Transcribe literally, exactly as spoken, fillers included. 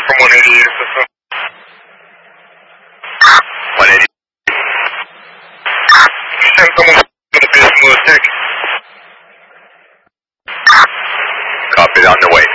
from one eighty-eight system. one eighty. Can you send someone to the base from Lewis Tick? Copied, on the way.